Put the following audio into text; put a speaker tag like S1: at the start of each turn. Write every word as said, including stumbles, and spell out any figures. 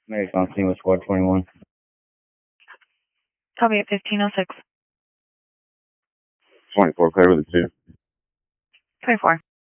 S1: Medics on scene with squad twenty-one.
S2: Copy at fifteen oh six.
S3: twenty-four, clear with the two.
S2: twenty-four.